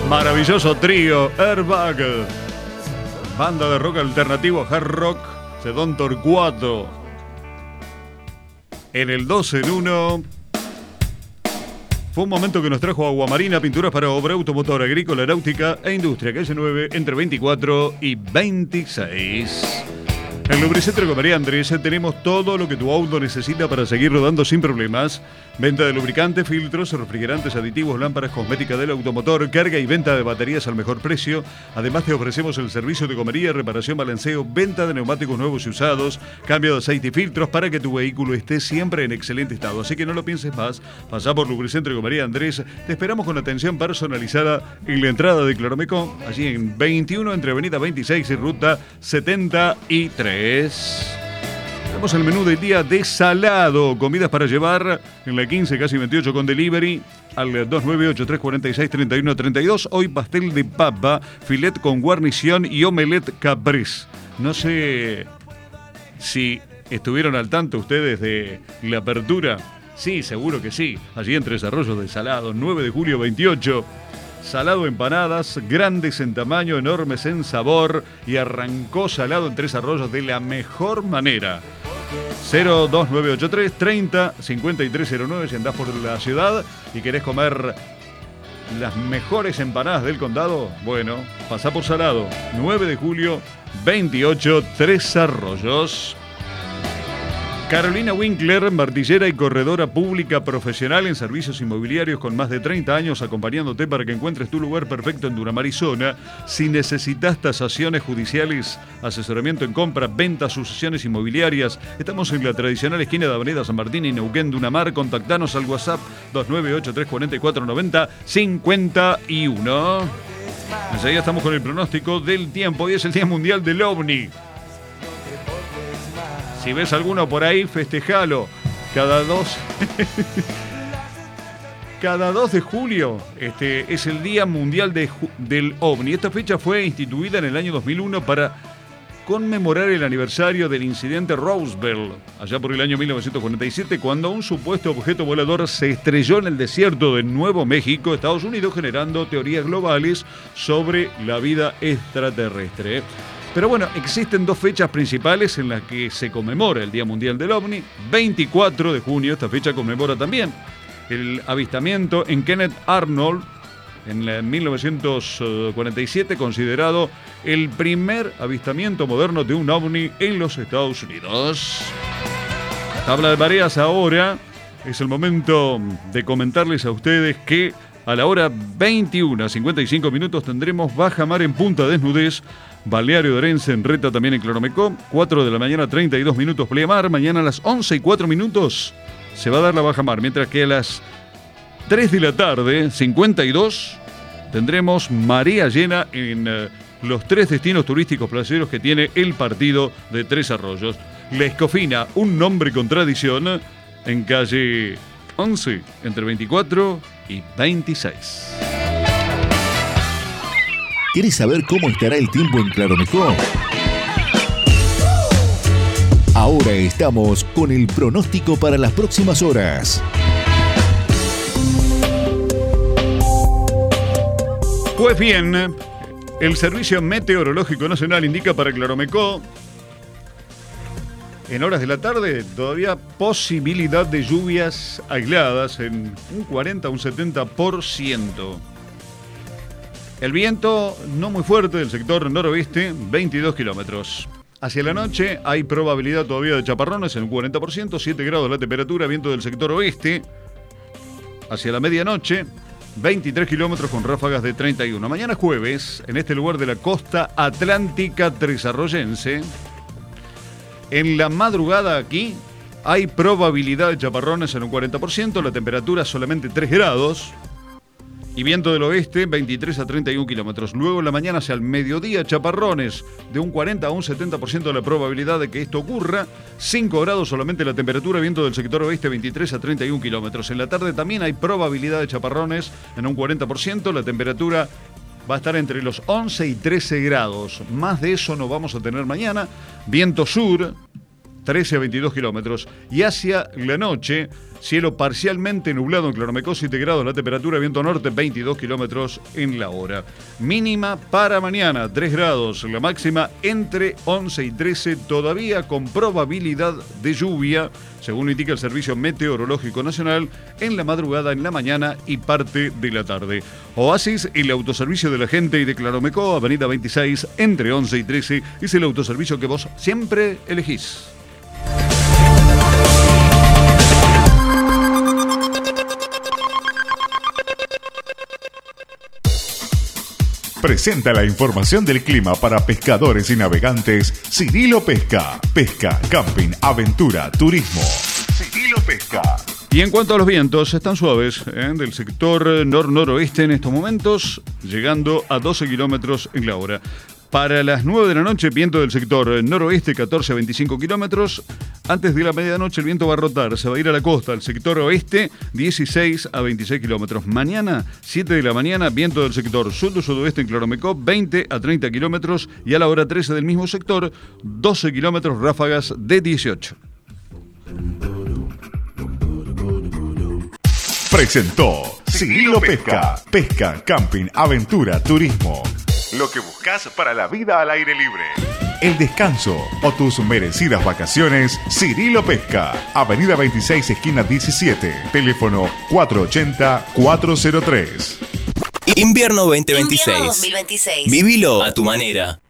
Maravilloso trío, Airbag. Banda de rock alternativo, hard rock, Sedón Torcuato. En el 2 en 1. Fue un momento que nos trajo Aguamarina, pinturas para obra, automotor, agrícola, náutica e industria. Calle 9, entre 24 y 26. En Lubricentro Comería Andrés tenemos todo lo que tu auto necesita para seguir rodando sin problemas. Venta de lubricantes, filtros, refrigerantes, aditivos, lámparas, cosmética del automotor, carga y venta de baterías al mejor precio. Además te ofrecemos el servicio de comería, reparación, balanceo, venta de neumáticos nuevos y usados, cambio de aceite y filtros para que tu vehículo esté siempre en excelente estado. Así que no lo pienses más, pasá por Lubricentro Comería Andrés. Te esperamos con atención personalizada en la entrada de Claromecó, allí en 21 entre Avenida 26 y Ruta 73. Tenemos el menú del día de salado, comidas para llevar en la 15, casi 28 con delivery al 298-346-3132. Hoy pastel de papa, filet con guarnición y omelette caprese. No sé si estuvieron al tanto ustedes de la apertura. Sí, seguro que sí. Allí en Tres Arroyos de Salado, 9 de julio 28. Salado empanadas, grandes en tamaño, enormes en sabor, y arrancó Salado en Tres Arroyos de la mejor manera. 02983 30 5309 si andás por la ciudad y querés comer las mejores empanadas del condado. Bueno, pasá por Salado, 9 de julio 28, Tres Arroyos. Carolina Winkler, martillera y corredora pública profesional en servicios inmobiliarios con más de 30 años acompañándote para que encuentres tu lugar perfecto en Duramar y zona. Si necesitas tasaciones judiciales, asesoramiento en compra, venta, sucesiones inmobiliarias, estamos en la tradicional esquina de Avenida San Martín y Neuquén, Dunamar. Contactanos al WhatsApp 298-344-9051. Enseguida estamos con el pronóstico del tiempo. Hoy es el Día Mundial del OVNI. Si ves alguno por ahí, festejalo. Cada 2 de julio es el Día Mundial del OVNI. Esta fecha fue instituida en el año 2001 para conmemorar el aniversario del incidente Roswell, allá por el año 1947, cuando un supuesto objeto volador se estrelló en el desierto de Nuevo México, Estados Unidos, generando teorías globales sobre la vida extraterrestre. Pero bueno, existen dos fechas principales en las que se conmemora el Día Mundial del OVNI. 24 de junio, esta fecha conmemora también el avistamiento en Kenneth Arnold en 1947, considerado el primer avistamiento moderno de un OVNI en los Estados Unidos. Tabla de mareas ahora. Es el momento de comentarles a ustedes que a la hora 21:55 minutos tendremos baja mar en Punta Desnudez, Balneario de Orense en Reta, también en Claromecó. 4 de la mañana, 32 minutos pleamar. Mañana a las 11:04 se va a dar la baja mar, mientras que a las 3 de la tarde, 52, tendremos marea llena en los 3 destinos turísticos placeros que tiene el partido de Tres Arroyos. La Escofina, un nombre con tradición, en calle 11, entre 24 y 26. ¿Quieres saber cómo estará el tiempo en Claromecó? Ahora estamos con el pronóstico para las próximas horas. Pues bien, el Servicio Meteorológico Nacional indica para Claromecó, en horas de la tarde, todavía posibilidad de lluvias aisladas en un 40 a un 70%. El viento no muy fuerte del sector noroeste, 22 kilómetros. Hacia la noche hay probabilidad todavía de chaparrones en un 40%, 7 grados la temperatura, viento del sector oeste. Hacia la medianoche, 23 kilómetros con ráfagas de 31. Mañana jueves, en este lugar de la costa atlántica tresarroyense, en la madrugada aquí hay probabilidad de chaparrones en un 40%, la temperatura solamente 3 grados. Y viento del oeste, 23 a 31 kilómetros. Luego en la mañana hacia el mediodía, chaparrones de un 40 a un 70% de la probabilidad de que esto ocurra. 5 grados solamente la temperatura, viento del sector oeste, 23 a 31 kilómetros. En la tarde también hay probabilidad de chaparrones en un 40%. La temperatura va a estar entre los 11 y 13 grados. Más de eso no vamos a tener mañana. Viento sur 13 a 22 kilómetros. Y hacia la noche, cielo parcialmente nublado en Claromecó, 7 grados la temperatura, viento norte, 22 kilómetros en la hora. Mínima para mañana, 3 grados, la máxima entre 11 y 13, todavía con probabilidad de lluvia, según indica el Servicio Meteorológico Nacional, en la madrugada, en la mañana y parte de la tarde. Oasis, el autoservicio de la gente y de Claromecó, avenida 26, entre 11 y 13, es el autoservicio que vos siempre elegís. Presenta la información del clima para pescadores y navegantes Cirilo Pesca. Pesca, camping, aventura, turismo. Cirilo Pesca. Y en cuanto a los vientos, están suaves del sector nor-noroeste en estos momentos, llegando a 12 kilómetros en la hora. Para las 9 de la noche, viento del sector noroeste, 14 a 25 kilómetros. Antes de la medianoche, el viento va a rotar, se va a ir a la costa, al sector oeste, 16 a 26 kilómetros. Mañana, 7 de la mañana, viento del sector sur-sudoeste en Claromecó, 20 a 30 kilómetros. Y a la hora 13 del mismo sector, 12 kilómetros, ráfagas de 18. Presentó Cirilo Pesca. Pesca, camping, aventura, turismo. Lo que buscas para la vida al aire libre. El descanso o tus merecidas vacaciones, Cirilo Pesca. Avenida 26, esquina 17. Teléfono 480-403. Invierno 2026. Invierno 2026. Vivilo a tu manera.